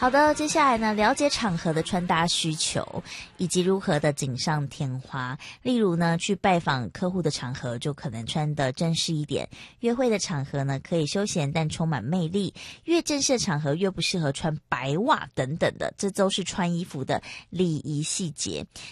好的，接下来呢，了解场合的穿搭需求，以及如何的锦上添花。例如呢，去拜访客户的场合就可能穿得正式一点，约会的场合呢可以休闲但充满魅力，越正式的场合越不适合穿白袜等等的，这都是穿衣服的礼仪细节。